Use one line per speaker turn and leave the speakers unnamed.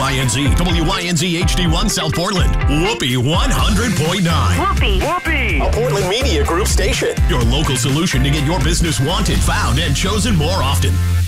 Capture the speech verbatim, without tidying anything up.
Y N Z, W Y N Z H D one South Portland, Whoopee one hundred point nine.
Whoopee. Whoopee.
A Portland Media Group station.
Your local solution to get your business wanted, found, and chosen more often.